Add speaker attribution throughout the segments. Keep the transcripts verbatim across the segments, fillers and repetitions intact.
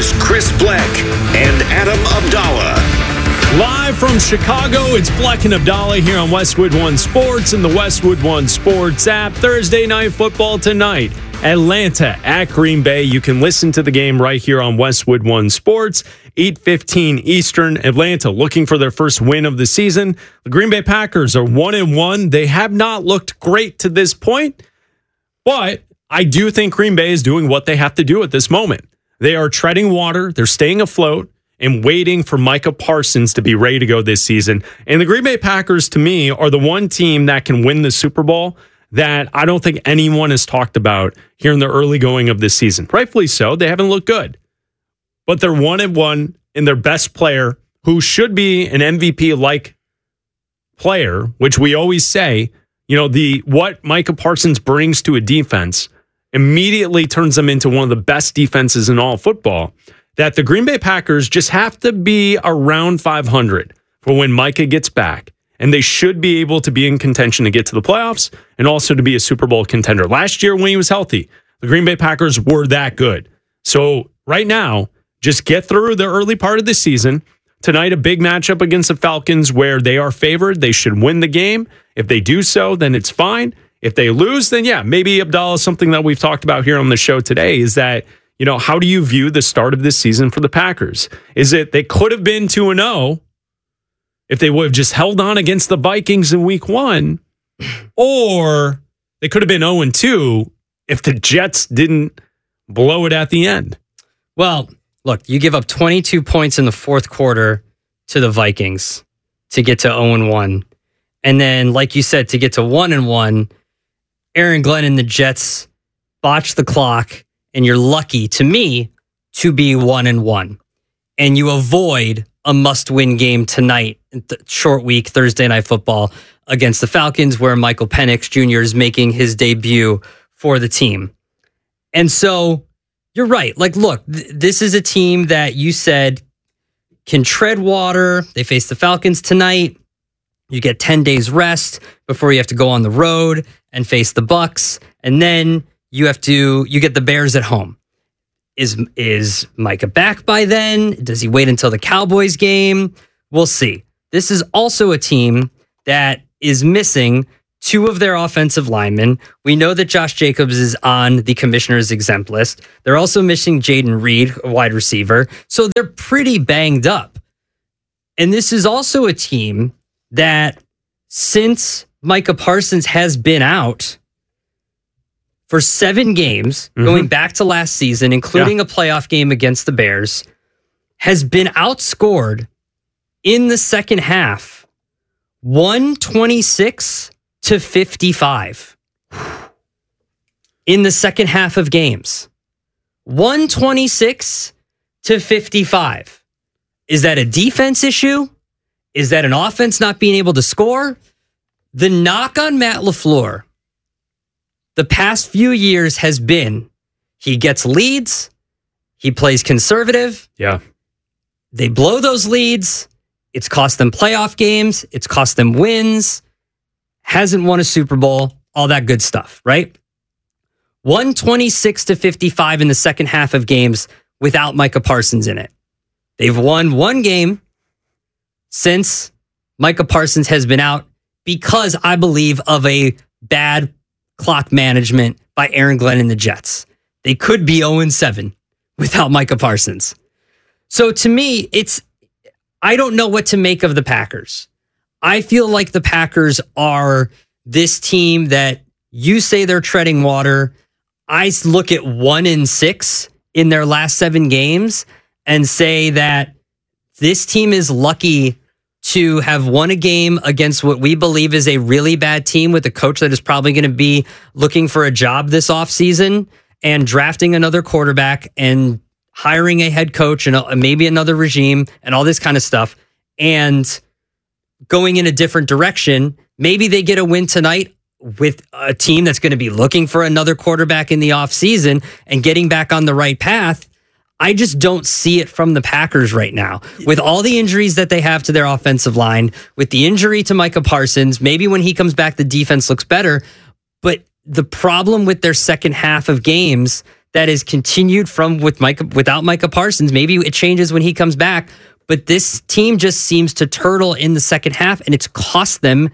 Speaker 1: Here's Chris Bleck and Adam Abdallah.
Speaker 2: Live from Chicago, it's Bleck and Abdallah here on Westwood One Sports and the Westwood One Sports app. Thursday night football tonight. Atlanta at Green Bay. You can listen to the game right here on Westwood One Sports, eight fifteen Eastern. Atlanta looking for their first win of the season. The Green Bay Packers are one and one. They have not looked great to this point, but I do think Green Bay is doing what they have to do at this moment. They are treading water. They're staying afloat and waiting for Micah Parsons to be ready to go this season. And the Green Bay Packers, to me, are the one team that can win the Super Bowl that I don't think anyone has talked about here in the early going of this season. Rightfully so. They haven't looked good. But they're one and one, and their best player, who should be an M V P-like player, which we always say, you know, the what Micah Parsons brings to a defense immediately turns them into one of the best defenses in all football, that the Green Bay Packers just have to be around five hundred for when Micah gets back. And they should be able to be in contention to get to the playoffs and also to be a Super Bowl contender. Last year when he was healthy, the Green Bay Packers were that good. So right now, just get through the early part of the season. Tonight, a big matchup against the Falcons where they are favored. They should win the game. If they do so, then it's fine. If they lose, then yeah, maybe Abdallah, something that we've talked about here on the show today is that, you know, how do you view the start of this season for the Packers? Is it they could have been two and oh if they would have just held on against the Vikings in week one, or they could have been oh and two if the Jets didn't blow it at the end?
Speaker 3: Well, look, you give up twenty-two points in the fourth quarter to the Vikings to get to oh and one. And then, like you said, to get to one and one, Aaron Glenn and the Jets botched the clock, and you're lucky, to me, to be one and one. And you avoid a must-win game tonight, short week, Thursday Night Football against the Falcons, where Michael Penix Junior is making his debut for the team. And so you're right. Like, look, th- this is a team that you said can tread water. They face the Falcons tonight. You get ten days rest before you have to go on the road and face the Bucs. And then you have to, you get the Bears at home. Is is Micah back by then? Does he wait until the Cowboys game? We'll see. This is also a team that is missing two of their offensive linemen. We know that Josh Jacobs is on the commissioner's exempt list. They're also missing Jaden Reed, a wide receiver. So they're pretty banged up. And this is also a team that, since Micah Parsons has been out for seven games, mm-hmm. going back to last season, including yeah. a playoff game against the Bears, has been outscored in the second half one twenty-six to fifty-five. In the second half of games. one twenty-six to fifty-five. Is that a defense issue? Is that an offense not being able to score? The knock on Matt LaFleur the past few years has been he gets leads, he plays conservative.
Speaker 2: Yeah.
Speaker 3: They blow those leads. It's cost them playoff games. It's cost them wins. Hasn't won a Super Bowl. All that good stuff, right? one twenty-six to fifty-five in the second half of games without Micah Parsons in it. They've won one game since Micah Parsons has been out because, I believe, of a bad clock management by Aaron Glenn and the Jets. They could be oh and seven without Micah Parsons. So to me, it's, I don't know what to make of the Packers. I feel like the Packers are this team that you say they're treading water. I look at one and six in their last seven games and say that this team is lucky to have won a game against what we believe is a really bad team with a coach that is probably going to be looking for a job this offseason and drafting another quarterback and hiring a head coach and maybe another regime and all this kind of stuff and going in a different direction. Maybe they get a win tonight with a team that's going to be looking for another quarterback in the offseason and getting back on the right path. I just don't see it from the Packers right now. With all the injuries that they have to their offensive line, with the injury to Micah Parsons, maybe when he comes back, the defense looks better. But the problem with their second half of games that is continued from with Micah, without Micah Parsons. Maybe it changes when he comes back, but this team just seems to turtle in the second half, and it's cost them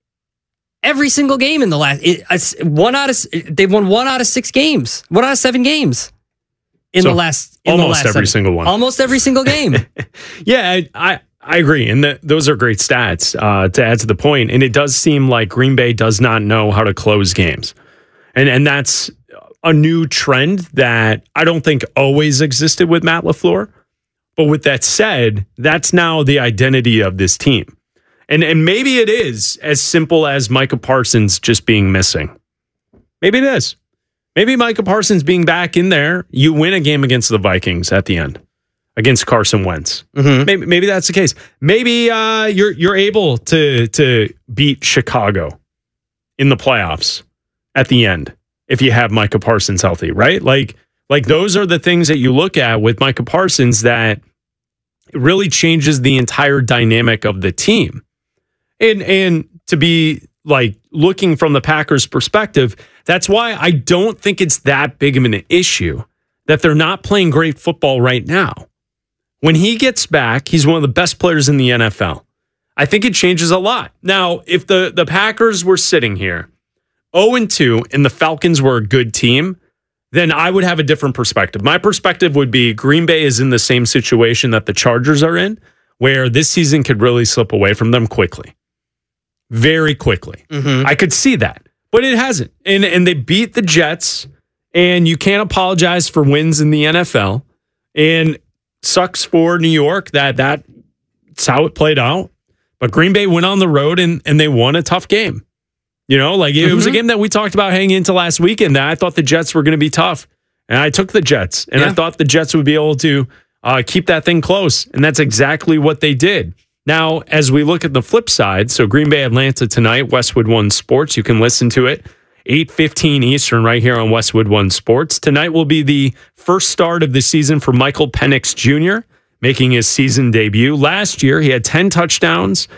Speaker 3: every single game in the last. It, it's one out of they've won one out of six games, one out of seven games in
Speaker 2: so
Speaker 3: the last. In
Speaker 2: almost
Speaker 3: the last
Speaker 2: every
Speaker 3: seven.
Speaker 2: single one.
Speaker 3: Almost every single game.
Speaker 2: yeah, I, I I agree, and the, those are great stats uh, to add to the point. And it does seem like Green Bay does not know how to close games, and and that's a new trend that I don't think always existed with Matt LaFleur. But with that said, that's now the identity of this team. And and maybe it is as simple as Micah Parsons just being missing. Maybe it is. Maybe Micah Parsons being back in there, you win a game against the Vikings at the end, against Carson Wentz. Mm-hmm. Maybe maybe that's the case. Maybe uh, you're you're able to to beat Chicago in the playoffs at the end if you have Micah Parsons healthy, right? Like like those are the things that you look at with Micah Parsons that really changes the entire dynamic of the team. And and to be like looking from the Packers' perspective, that's why I don't think it's that big of an issue that they're not playing great football right now. When he gets back, he's one of the best players in the N F L. I think it changes a lot. Now, if the, the Packers were sitting here oh and two and the Falcons were a good team, then I would have a different perspective. My perspective would be Green Bay is in the same situation that the Chargers are in, where this season could really slip away from them quickly. Very quickly. Mm-hmm. I could see that, but it hasn't. And and they beat the Jets, and you can't apologize for wins in the N F L. And sucks for New York that that's how it played out. But Green Bay went on the road, and, and they won a tough game. You know, like it mm-hmm. was a game that we talked about hanging into last weekend that I thought the Jets were going to be tough. And I took the Jets, and yeah. I thought the Jets would be able to uh, keep that thing close. And that's exactly what they did. Now, as we look at the flip side, so Green Bay, Atlanta tonight, Westwood One Sports. You can listen to it, eight fifteen Eastern right here on Westwood One Sports. Tonight will be the first start of the season for Michael Penix Junior, making his season debut. Last year, he had ten touchdowns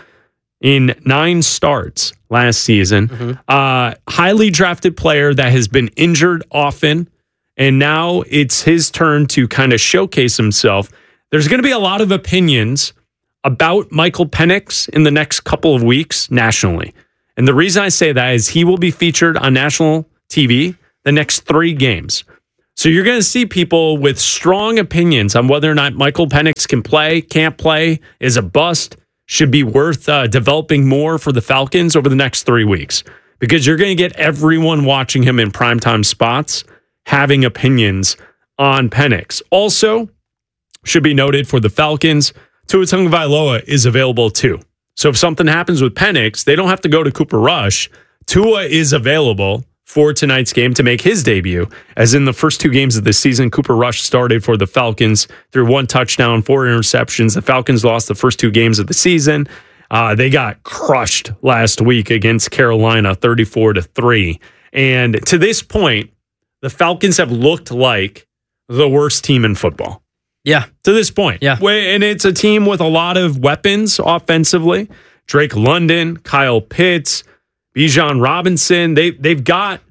Speaker 2: in nine starts last season. Mm-hmm. Uh, highly drafted player that has been injured often, and now it's his turn to kind of showcase himself. There's going to be a lot of opinions about Michael Penix in the next couple of weeks nationally. And the reason I say that is he will be featured on national T V the next three games. So you're going to see people with strong opinions on whether or not Michael Penix can play, can't play, is a bust, should be worth uh, developing more for the Falcons over the next three weeks. Because you're going to get everyone watching him in primetime spots having opinions on Penix. Also, should be noted for the Falcons, Tua Tagovailoa is available too. So if something happens with Penix, they don't have to go to Cooper Rush. Tua is available for tonight's game to make his debut. As in the first two games of the season, Cooper Rush started for the Falcons through one touchdown, four interceptions. The Falcons lost the first two games of the season. Uh, they got crushed last week against Carolina, thirty-four to three. And to this point, the Falcons have looked like the worst team in football.
Speaker 3: Yeah.
Speaker 2: To this point.
Speaker 3: Yeah.
Speaker 2: And it's a team with a lot of weapons offensively. Drake London, Kyle Pitts, Bijan Robinson. They, they've got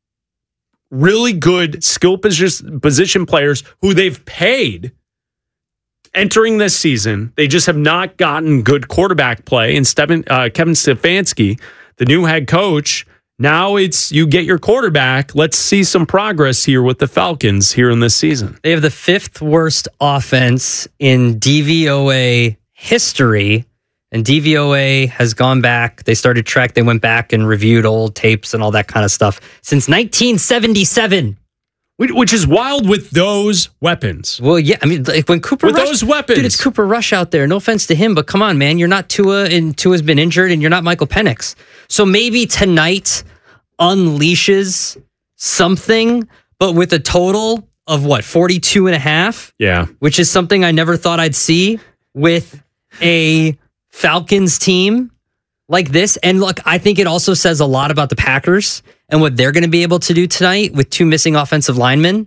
Speaker 2: really good skill position, position players who they've paid entering this season. They just have not gotten good quarterback play. And Steven, uh, Kevin Stefanski, the new head coach, now it's you get your quarterback. Let's see some progress here with the Falcons here in this season.
Speaker 3: They have the fifth worst offense in D V O A history. And D V O A has gone back. They started track. They went back and reviewed old tapes and all that kind of stuff since nineteen seventy-seven.
Speaker 2: Which is wild with those weapons.
Speaker 3: Well, yeah. I mean, like when Cooper
Speaker 2: with
Speaker 3: Rush,
Speaker 2: those weapons.
Speaker 3: Dude, it's Cooper Rush out there. No offense to him, but come on, man. You're not Tua, and Tua's been injured, and you're not Michael Penix. So maybe tonight unleashes something, but with a total of what, forty-two and a half?
Speaker 2: Yeah.
Speaker 3: Which is something I never thought I'd see with a Falcons team like this. And look, I think it also says a lot about the Packers and what they're going to be able to do tonight with two missing offensive linemen.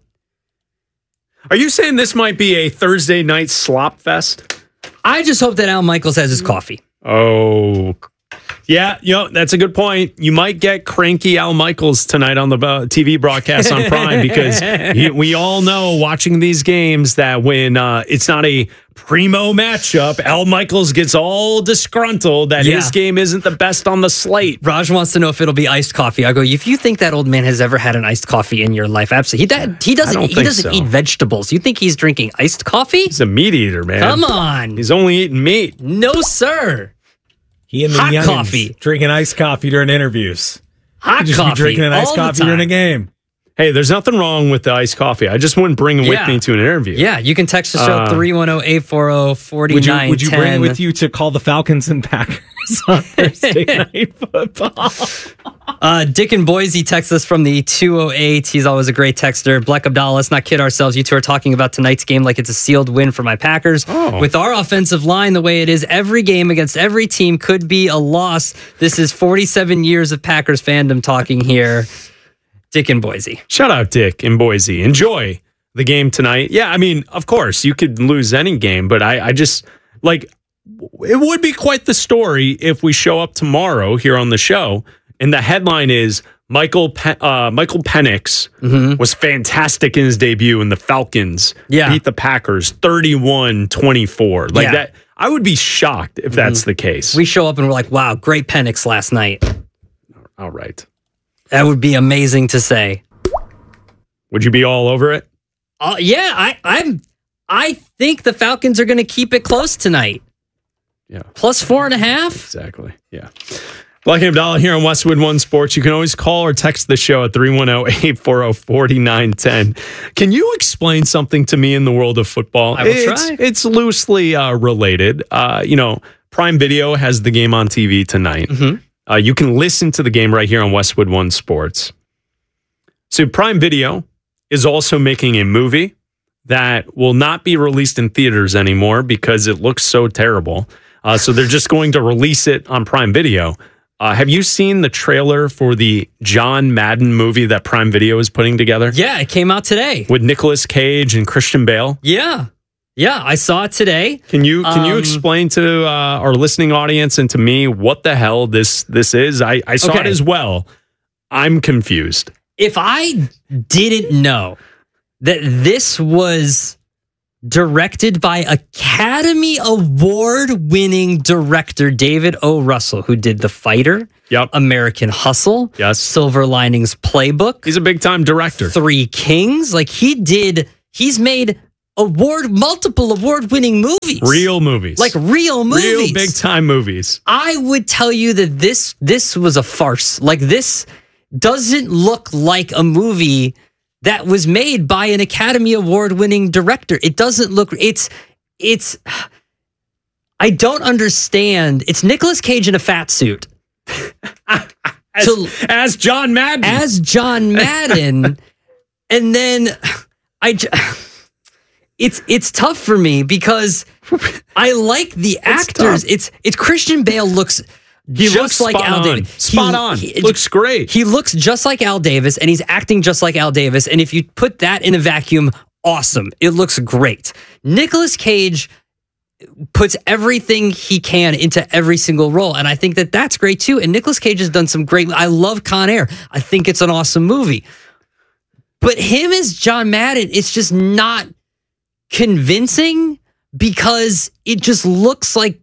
Speaker 2: Are you saying this might be a Thursday night slop fest?
Speaker 3: I just hope that Al Michaels has his coffee.
Speaker 2: Oh, Yeah, you know, that's a good point. You might get cranky Al Michaels tonight on the uh, T V broadcast on Prime because he, we all know watching these games that when uh, it's not a primo matchup, Al Michaels gets all disgruntled that
Speaker 3: Yeah.
Speaker 2: his game isn't the best on the slate.
Speaker 3: Raj wants to know if it'll be iced coffee. I go, if you think that old man has ever had an iced coffee in your life, absolutely. He, that, he doesn't.
Speaker 2: don't
Speaker 3: He
Speaker 2: think
Speaker 3: doesn't
Speaker 2: so.
Speaker 3: eat vegetables. You think he's drinking iced coffee?
Speaker 2: He's a meat eater, man.
Speaker 3: Come on.
Speaker 2: He's only eating meat.
Speaker 3: No, sir.
Speaker 4: He and the
Speaker 3: Hot
Speaker 4: youngins
Speaker 3: coffee.
Speaker 4: drinking iced coffee during interviews.
Speaker 3: Hot
Speaker 4: He'd just
Speaker 3: coffee.
Speaker 4: be drinking an iced
Speaker 3: all the
Speaker 4: coffee
Speaker 3: time.
Speaker 4: during a game.
Speaker 2: Hey, there's nothing wrong with the iced coffee. I just wouldn't bring it
Speaker 3: Yeah.
Speaker 2: with me to an interview.
Speaker 3: Yeah, you can text the show
Speaker 2: Uh,
Speaker 3: three one zero, eight four zero, four nine
Speaker 4: Would you
Speaker 3: one zero.
Speaker 4: would you bring with you to call the Falcons and Packers on Thursday night football?
Speaker 3: Uh, Dick in Boise texts us from the two oh eight. He's always a great texter. Black Abdallah, let's not kid ourselves. You two are talking about tonight's game like it's a sealed win for my Packers.
Speaker 2: Oh.
Speaker 3: With our offensive line the way it is, every game against every team could be a loss. This is forty-seven years of Packers fandom talking here. Dick in Boise.
Speaker 2: Shout out Dick in Boise. Enjoy the game tonight. Yeah, I mean, of course, you could lose any game, but I, I just, like, it would be quite the story if we show up tomorrow here on the show, and the headline is Michael Pe- uh, Michael Penix was fantastic in his debut, and the Falcons
Speaker 3: Yeah.
Speaker 2: beat the Packers thirty-one twenty-four. Like
Speaker 3: Yeah.
Speaker 2: that, I would be shocked if that's the case.
Speaker 3: We show up and we're like, wow, great Penix last night.
Speaker 2: All right.
Speaker 3: That would be amazing to say.
Speaker 2: Would you be all over it?
Speaker 3: Uh, yeah, I, I'm. I think the Falcons are going to keep it close tonight.
Speaker 2: Yeah.
Speaker 3: Plus four and a half.
Speaker 2: Exactly. Yeah. Black and Abdallah here on Westwood One Sports. You can always call or text the show at three one zero, eight four zero, four nine one zero. Can you explain something to me in the world of football?
Speaker 3: I will
Speaker 2: it's,
Speaker 3: try.
Speaker 2: It's loosely uh, related. Uh, you know, Prime Video has the game on T V tonight.
Speaker 3: Mm-hmm.
Speaker 2: Uh, you can listen to the game right here on Westwood One Sports. So Prime Video is also making a movie that will not be released in theaters anymore because it looks so terrible. Uh, so they're just going to release it on Prime Video. Uh, have you seen the trailer for the John Madden movie that Prime Video is putting together?
Speaker 3: Yeah, it came out today.
Speaker 2: With Nicolas Cage and Christian Bale?
Speaker 3: Yeah. Yeah, I saw it today.
Speaker 2: Can you can you
Speaker 3: Um,
Speaker 2: explain to uh, our listening audience and to me what the hell this this is? I, I saw it
Speaker 3: Okay.
Speaker 2: as well. I'm confused.
Speaker 3: If I didn't know that this was directed by Academy Award winning director David O. Russell, who did The Fighter,
Speaker 2: Yep.
Speaker 3: American Hustle,
Speaker 2: Yes.
Speaker 3: Silver Linings Playbook,
Speaker 2: He's a big time director.
Speaker 3: Three Kings. Like he did, he's made award, multiple award winning movies.
Speaker 2: Real movies.
Speaker 3: Like real movies.
Speaker 2: Real big time movies.
Speaker 3: I would tell you that this this was a farce. Like this doesn't look like a movie that was made by an Academy Award winning director. It doesn't look it's it's I don't understand. It's Nicolas Cage in a fat suit.
Speaker 2: As,
Speaker 3: So-
Speaker 2: as John Madden.
Speaker 3: As John Madden. And then I j- it's it's tough for me because I like the actors.
Speaker 2: tough.
Speaker 3: It's it's Christian Bale looks
Speaker 2: he
Speaker 3: just
Speaker 2: looks
Speaker 3: like
Speaker 2: spot
Speaker 3: Al
Speaker 2: on.
Speaker 3: Davis.
Speaker 2: Spot
Speaker 3: He-
Speaker 2: on.
Speaker 3: he-
Speaker 2: Looks great.
Speaker 3: He looks just like Al Davis, and he's acting just like Al Davis. And if you put that in a vacuum, awesome. It looks great. Nicolas Cage puts everything he can into every single role, and I think that that's great too. And Nicolas Cage has done some great. I love Con Air. I think it's an awesome movie. But him as John Madden, it's just not convincing because it just looks like.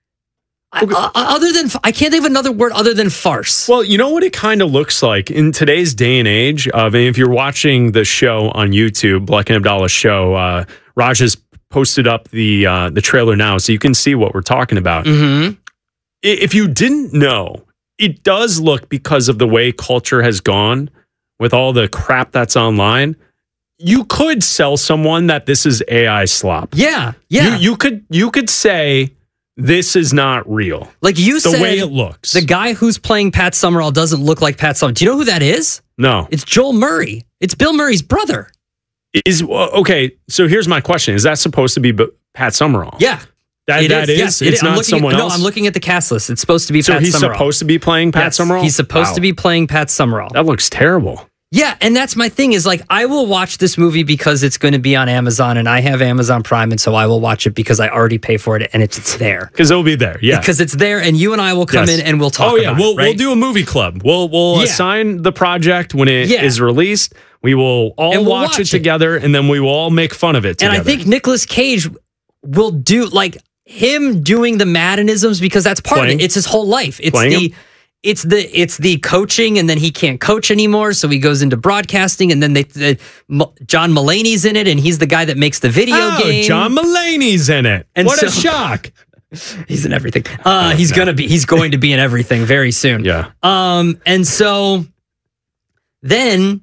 Speaker 3: Uh, other than I can't think of another word other than farce.
Speaker 2: Well, you know what it kind of looks like in today's day and age of, and if you're watching the show on YouTube, Black and Abdallah's show, uh, Raj has posted up the uh, the trailer now, so you can see what we're talking about.
Speaker 3: Mm-hmm.
Speaker 2: If you didn't know, it does look, because of the way culture has gone with all the crap that's online, you could sell someone that this is A I slop.
Speaker 3: Yeah, yeah.
Speaker 2: You, you could you could say this is not real.
Speaker 3: Like you
Speaker 2: The
Speaker 3: said,
Speaker 2: way it looks.
Speaker 3: the guy who's playing Pat Summerall doesn't look like Pat Summerall. Do you know who that is?
Speaker 2: No.
Speaker 3: It's Joel Murray. It's Bill Murray's brother.
Speaker 2: Is okay, so here's my question. Is that supposed to be B- Pat Summerall?
Speaker 3: Yeah.
Speaker 2: That,
Speaker 3: It
Speaker 2: that is?
Speaker 3: Yes, it
Speaker 2: it's
Speaker 3: is. I'm
Speaker 2: not
Speaker 3: looking
Speaker 2: someone
Speaker 3: at,
Speaker 2: else?
Speaker 3: No, I'm looking at the cast list. It's supposed to be
Speaker 2: so
Speaker 3: Pat
Speaker 2: he's
Speaker 3: Summerall.
Speaker 2: supposed to be playing Pat
Speaker 3: Yes,
Speaker 2: Summerall?
Speaker 3: He's supposed
Speaker 2: Wow.
Speaker 3: to be playing Pat Summerall.
Speaker 2: That looks terrible.
Speaker 3: Yeah, and that's my thing is like, I will watch this movie because it's going to be on Amazon and I have Amazon Prime. And so I will watch it because I already pay for it and it's, it's there.
Speaker 2: Because it'll be there. Yeah.
Speaker 3: Because it's there and you and I will come
Speaker 2: Yes.
Speaker 3: in and we'll talk
Speaker 2: Oh, yeah.
Speaker 3: about
Speaker 2: We'll,
Speaker 3: it. Right?
Speaker 2: we'll do a movie club. We'll, we'll
Speaker 3: Yeah.
Speaker 2: assign the project when it
Speaker 3: Yeah.
Speaker 2: is released. We will all
Speaker 3: And we'll
Speaker 2: watch,
Speaker 3: watch
Speaker 2: it
Speaker 3: it.
Speaker 2: together and then we will all make fun of it
Speaker 3: And
Speaker 2: together.
Speaker 3: I think Nicolas Cage will do like him doing the Maddenisms because that's part
Speaker 2: Playing.
Speaker 3: of it. It's his whole life. It's
Speaker 2: Playing
Speaker 3: the
Speaker 2: him.
Speaker 3: it's the it's the coaching, and then he can't coach anymore, so he goes into broadcasting, and then they, they M- John Mulaney's in it, and he's the guy that makes the video
Speaker 2: oh,
Speaker 3: game.
Speaker 2: John Mulaney's in it.
Speaker 3: And
Speaker 2: what a
Speaker 3: so-
Speaker 2: shock.
Speaker 3: He's in everything. Uh, he's gonna be. He's going to be in everything very soon.
Speaker 2: Yeah.
Speaker 3: Um. And so then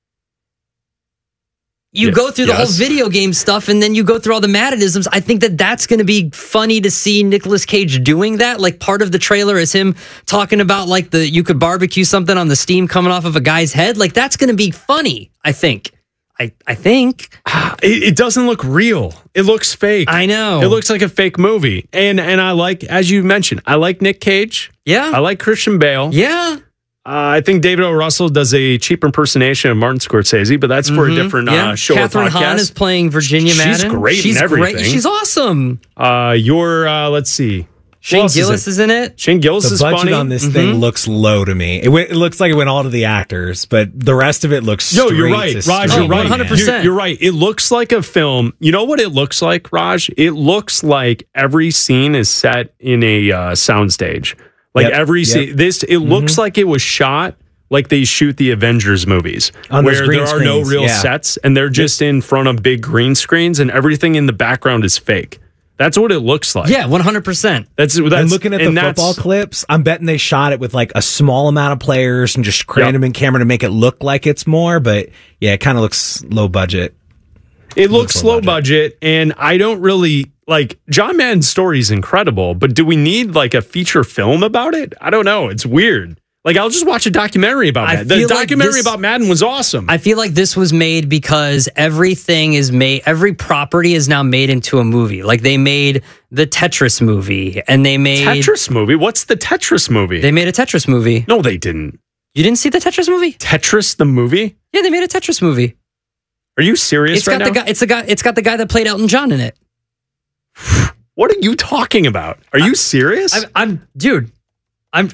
Speaker 3: you
Speaker 2: Yeah,
Speaker 3: go through the
Speaker 2: yes.
Speaker 3: whole video game stuff, and then you go through all the Maddenisms. I think that that's going to be funny to see Nicolas Cage doing that. Like part of the trailer is him talking about like the you could barbecue something on the steam coming off of a guy's head. Like that's going to be funny. I think. I I think.
Speaker 2: It, it doesn't look real. It looks fake.
Speaker 3: I know.
Speaker 2: It looks like a fake movie. And and I like, as you mentioned, I like Nick Cage.
Speaker 3: Yeah.
Speaker 2: I like Christian Bale.
Speaker 3: Yeah.
Speaker 2: Uh, I think David O. Russell does a cheap impersonation of Martin Scorsese, but that's for a different
Speaker 3: Yeah.
Speaker 2: uh, show
Speaker 3: Catherine
Speaker 2: or podcast.
Speaker 3: Hahn is playing Virginia
Speaker 2: She's
Speaker 3: Madden.
Speaker 2: great in
Speaker 3: She's
Speaker 2: everything.
Speaker 3: Great. She's awesome.
Speaker 2: uh, your, uh, let's see. Who
Speaker 3: Shane
Speaker 2: else
Speaker 3: Gillis is in it.
Speaker 2: Shane Gillis
Speaker 4: The
Speaker 2: is
Speaker 4: budget
Speaker 2: funny.
Speaker 4: on this thing looks low to me. It, went, it looks like it went all to the actors, but the rest of it looks
Speaker 2: Yo,
Speaker 4: straight
Speaker 2: you're right,
Speaker 4: to
Speaker 2: Raj.
Speaker 3: Oh,
Speaker 2: You're
Speaker 4: streaming.
Speaker 2: right.
Speaker 3: one hundred percent.
Speaker 2: You're, you're right. It looks like a film. You know what it looks like, Raj? It looks like every scene is set in a uh, soundstage. Like
Speaker 4: Yep,
Speaker 2: every
Speaker 4: yep.
Speaker 2: scene. This it looks like it was shot like they shoot the Avengers movies,
Speaker 4: On those
Speaker 2: where
Speaker 4: green
Speaker 2: there are no
Speaker 4: screens,
Speaker 2: real
Speaker 4: yeah.
Speaker 2: sets and they're just in front of big green screens and everything in the background is fake. That's what it looks like.
Speaker 3: Yeah, one hundred percent.
Speaker 2: That's that's
Speaker 4: I'm looking at the
Speaker 2: and that's-
Speaker 4: football clips. I'm betting they shot it with like a small amount of players and just crammed
Speaker 2: Yep.
Speaker 4: them in camera to make it look like it's more. But yeah, it kind of looks low budget.
Speaker 2: It looks
Speaker 4: low
Speaker 2: low budget, and I don't really like John Madden's story is incredible, but do we need like a feature film about it? I don't know. It's weird. Like I'll just watch a documentary about
Speaker 3: I
Speaker 2: that. The
Speaker 3: feel like
Speaker 2: documentary
Speaker 3: this-
Speaker 2: about Madden was awesome.
Speaker 3: I feel like this was made because everything is made, every property is now made into a movie. Like they made the Tetris movie and they made
Speaker 2: Tetris movie. What's the Tetris movie?
Speaker 3: They made a Tetris movie.
Speaker 2: no, they didn't.
Speaker 3: You didn't see the Tetris movie?
Speaker 2: Tetris the movie?
Speaker 3: Yeah, they made a Tetris movie.
Speaker 2: Are you serious
Speaker 3: It's
Speaker 2: right
Speaker 3: got
Speaker 2: now?
Speaker 3: the guy. It's the guy. It's got the guy that played Elton John in it.
Speaker 2: What are you talking about? Are you serious?
Speaker 3: I'm, I'm dude. I'm.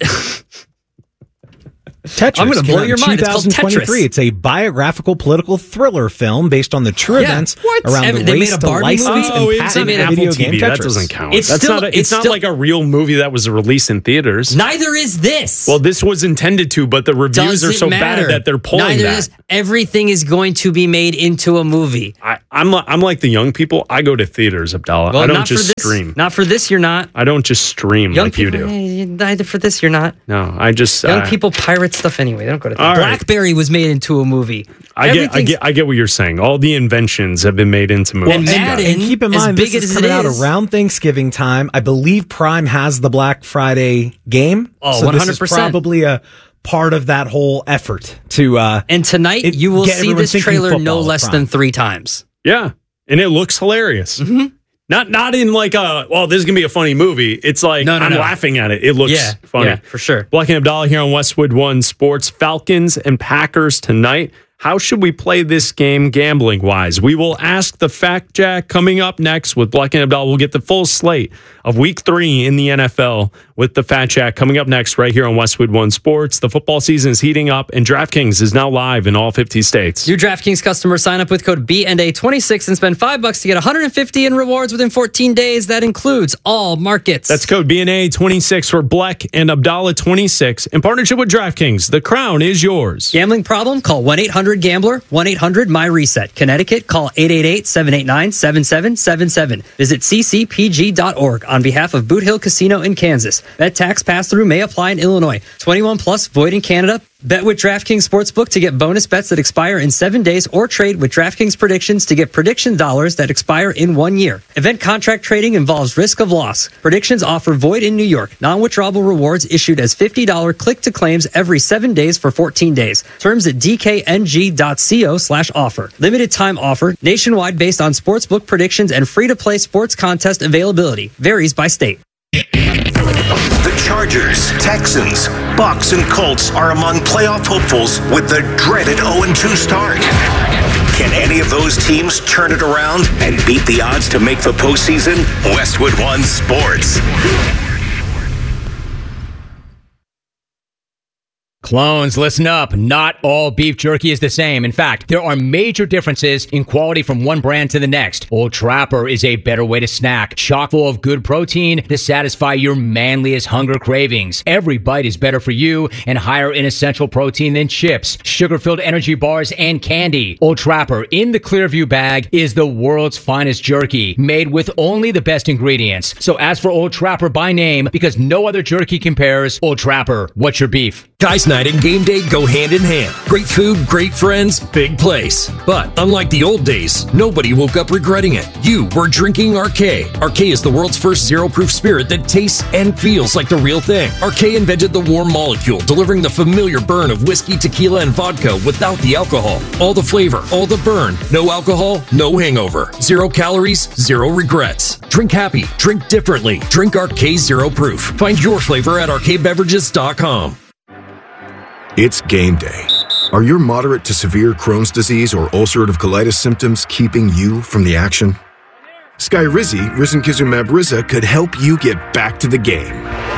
Speaker 4: Tetris.
Speaker 3: I'm gonna
Speaker 4: came
Speaker 3: blow
Speaker 4: out
Speaker 3: your
Speaker 4: in
Speaker 3: mind. It's called
Speaker 4: twenty twenty-three.
Speaker 3: Tetris.
Speaker 4: It's a biographical political thriller film based on the true
Speaker 3: Yeah.
Speaker 4: events
Speaker 3: What?
Speaker 4: around
Speaker 3: Ev-
Speaker 4: the
Speaker 3: they
Speaker 4: race
Speaker 3: made a
Speaker 4: to
Speaker 3: Barbie
Speaker 4: license
Speaker 3: movie?
Speaker 2: Oh,
Speaker 4: and
Speaker 2: it's
Speaker 3: They
Speaker 2: on
Speaker 3: made
Speaker 4: patent
Speaker 3: an
Speaker 2: Apple
Speaker 4: video
Speaker 2: T V.
Speaker 4: game
Speaker 2: That
Speaker 4: Tetris.
Speaker 2: doesn't count.
Speaker 3: It's
Speaker 2: That's
Speaker 3: still-
Speaker 2: not. A, it's,
Speaker 3: it's
Speaker 2: not
Speaker 3: still-
Speaker 2: like a real movie that was released in theaters.
Speaker 3: Neither is this.
Speaker 2: Well, this was intended to, but the reviews
Speaker 3: Doesn't
Speaker 2: are so
Speaker 3: matter.
Speaker 2: bad that they're pulling
Speaker 3: Neither
Speaker 2: that.
Speaker 3: is everything is going to be made into a movie.
Speaker 2: I, I'm li- I'm like the young people. I go to theaters, Abdallah. I don't
Speaker 3: not
Speaker 2: just
Speaker 3: for this,
Speaker 2: stream.
Speaker 3: Not for this. You're not.
Speaker 2: I don't just stream
Speaker 3: Young
Speaker 2: like
Speaker 3: people,
Speaker 2: you do.
Speaker 3: eh, Neither for this. You're not.
Speaker 2: No, I just
Speaker 3: Young
Speaker 2: uh,
Speaker 3: people pirate stuff anyway. They don't go to.
Speaker 2: All right.
Speaker 3: BlackBerry was made into a movie.
Speaker 2: I get, I
Speaker 3: Everything's-
Speaker 2: get, I get what you're saying. All the inventions have been made into movies.
Speaker 3: And Madden,
Speaker 4: And keep in
Speaker 3: as
Speaker 4: mind,
Speaker 3: big
Speaker 4: this is
Speaker 3: as
Speaker 4: coming
Speaker 3: it
Speaker 4: out
Speaker 3: is-
Speaker 4: around Thanksgiving time. I believe Prime has the Black Friday game.
Speaker 3: Oh,
Speaker 4: so this
Speaker 3: one hundred
Speaker 4: is
Speaker 3: percent.
Speaker 4: probably a part of that whole effort to. Uh,
Speaker 3: And tonight
Speaker 4: It-
Speaker 3: you will
Speaker 4: get
Speaker 3: see
Speaker 4: everyone
Speaker 3: this
Speaker 4: thinking
Speaker 3: trailer no
Speaker 4: football,
Speaker 3: less
Speaker 4: Prime.
Speaker 3: than three times.
Speaker 2: Yeah, and it looks hilarious.
Speaker 3: Mm-hmm.
Speaker 2: Not not in like a well, this is gonna be a funny movie. It's like
Speaker 3: No, no,
Speaker 2: I'm
Speaker 3: no.
Speaker 2: laughing at it. It looks
Speaker 3: Yeah,
Speaker 2: funny.
Speaker 3: yeah, for sure.
Speaker 2: Black and Abdallah here on Westwood One Sports. Falcons and Packers tonight. How should we play this game gambling wise? We will ask the Fact Jack coming up next with Black and Abdallah. We'll get the full slate of week three in the N F L with the Fat Jack coming up next right here on Westwood One Sports. The football season is heating up and DraftKings is now live in all fifty states.
Speaker 3: New DraftKings customers sign up with code B N A twenty-six and spend five bucks to get one hundred fifty in rewards within fourteen days. That includes all markets.
Speaker 2: That's code B N A twenty-six for Black and Abdallah twenty-six in partnership with DraftKings. The crown is yours.
Speaker 3: Gambling problem? Call one eight hundred gambler, one eight hundred my reset. Connecticut, call eight eight eight, seven eight nine, seven seven seven seven. Visit c c p g dot org on behalf of Boot Hill Casino in Kansas. Bet tax pass-through may apply in Illinois. twenty-one plus, void in Canada. Bet with DraftKings Sportsbook to get bonus bets that expire in seven days or trade with DraftKings Predictions to get prediction dollars that expire in one year. Event contract trading involves risk of loss. Predictions offer void in New York. Non-withdrawable rewards issued as fifty dollars click-to claims every seven days for fourteen days. Terms at d k n g dot co slash offer. Limited time offer. Nationwide based on sportsbook predictions and free-to-play sports contest availability. Varies by state.
Speaker 1: The Chargers, Texans, Bucks, and Colts are among playoff hopefuls with the dreaded oh and two start. Can any of those teams turn it around and beat the odds to make the postseason? Westwood One Sports.
Speaker 5: Clones, listen up. Not all beef jerky is the same. In fact, there are major differences in quality from one brand to the next. Old Trapper is a better way to snack, chock full of good protein to satisfy your manliest hunger cravings. Every bite is better for you and higher in essential protein than chips, sugar-filled energy bars, and candy. Old Trapper in the Clearview bag is the world's finest jerky, made with only the best ingredients. So ask for Old Trapper by name because no other jerky compares. Old Trapper, what's your beef?
Speaker 6: Guys night and game day go hand in hand. Great food, great friends, big place. But unlike the old days, nobody woke up regretting it. You were drinking Arcade. Arcade is the world's first zero-proof spirit that tastes and feels like the real thing. Arcade invented the warm molecule, delivering the familiar burn of whiskey, tequila, and vodka without the alcohol. All the flavor, all the burn. No alcohol, no hangover. Zero calories, zero regrets. Drink happy, drink differently. Drink Arcade Zero Proof. Find your flavor at arcade beverages dot com.
Speaker 7: It's game day. Are your moderate to severe Crohn's disease or ulcerative colitis symptoms keeping you from the action? Skyrizi, risankizumab Riza, could help you get back to the game.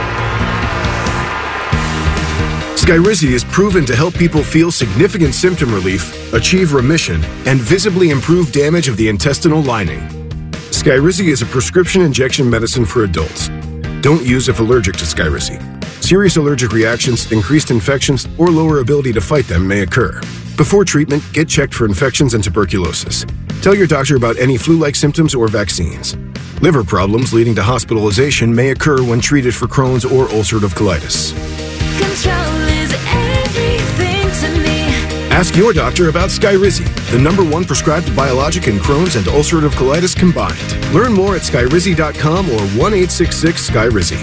Speaker 7: Skyrizi is proven to help people feel significant symptom relief, achieve remission, and visibly improve damage of the intestinal lining. Skyrizi is a prescription injection medicine for adults. Don't use if allergic to Skyrizi. Serious allergic reactions, increased infections, or lower ability to fight them may occur. Before treatment, get checked for infections and tuberculosis. Tell your doctor about any flu-like symptoms or vaccines. Liver problems leading to hospitalization may occur when treated for Crohn's or ulcerative colitis.
Speaker 8: Control is everything to me.
Speaker 7: Ask your doctor about Skyrizi, the number one prescribed biologic in Crohn's and ulcerative colitis combined. Learn more at skyrizi dot com or one eight six six Skyrizi.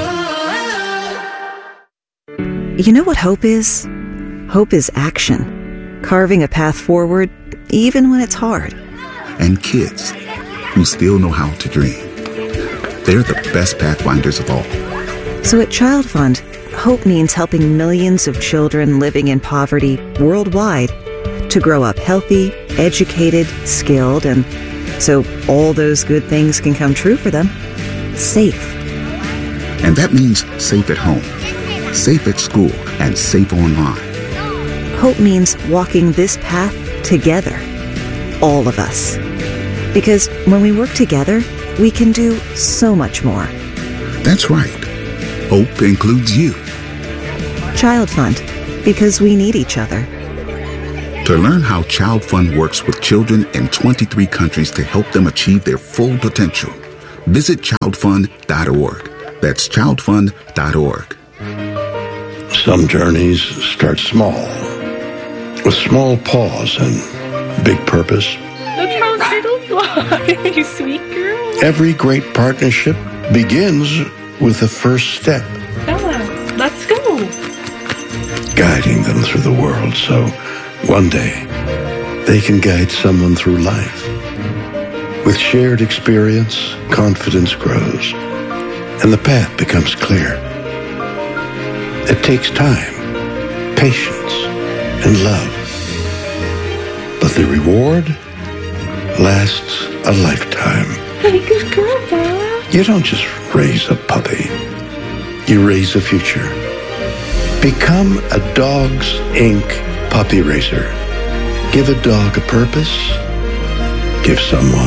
Speaker 9: You know what hope is? Hope is action. Carving a path forward, even when it's hard.
Speaker 10: And kids who still know how to dream. They're the best pathfinders of all.
Speaker 9: So at Child Fund, hope means helping millions of children living in poverty worldwide to grow up healthy, educated, skilled, and so all those good things can come true for them. Safe.
Speaker 10: And that means safe at home, safe at school, and safe online.
Speaker 9: Hope means walking this path together. All of us. Because when we work together, we can do so much more.
Speaker 10: That's right. Hope includes you.
Speaker 9: Child Fund, because we need each other.
Speaker 10: To learn how Child Fund works with children in twenty-three countries to help them achieve their full potential, visit child fund dot org. That's child fund dot org.
Speaker 11: Some journeys start small, with small pause and big purpose.
Speaker 12: Look how little you are, you sweet girl.
Speaker 11: Every great partnership begins with the first step.
Speaker 12: Bella, let's go.
Speaker 11: Guiding them through the world so one day they can guide someone through life. With shared experience, confidence grows, and the path becomes clear. It takes time, patience, and love. But the reward lasts a lifetime.
Speaker 12: Hey, good girl, Bella.
Speaker 11: You don't just raise a puppy. You raise a future. Become a Dogs Incorporated puppy raiser. Give a dog a purpose. Give someone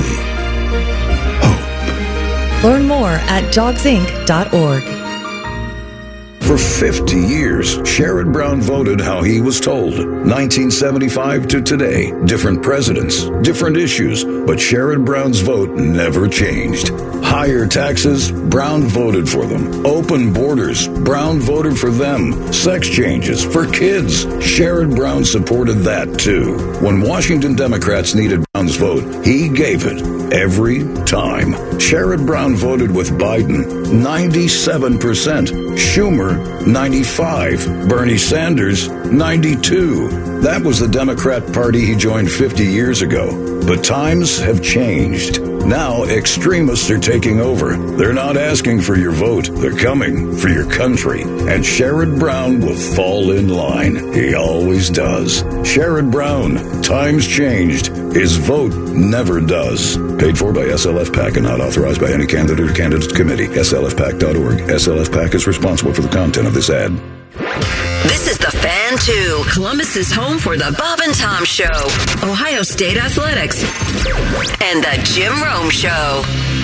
Speaker 11: hope.
Speaker 13: Learn more at dogs inc dot org.
Speaker 14: For fifty years, Sherrod Brown voted how he was told. nineteen seventy-five to today, different presidents, different issues, but Sherrod Brown's vote never changed. Higher taxes, Brown voted for them. Open borders, Brown voted for them. Sex changes for kids, Sherrod Brown supported that too. When Washington Democrats needed Brown's vote, he gave it every time. Sherrod Brown voted with Biden, ninety-seven percent. Schumer, ninety-five. Bernie Sanders, ninety-two. That was the Democrat Party he joined fifty years ago. But times have changed. Now extremists are taking over. They're not asking for your vote. They're coming for your country. And Sherrod Brown will fall in line. He always does. Sherrod Brown. Times changed. His vote never does. Paid for by S L F PAC and not authorized by any candidate or candidates committee. S L F pac dot org. S L F PAC is responsible for the content of this ad.
Speaker 15: This is The Fan two, Columbus's home for the Bob and Tom Show, Ohio State Athletics, and the Jim Rome Show.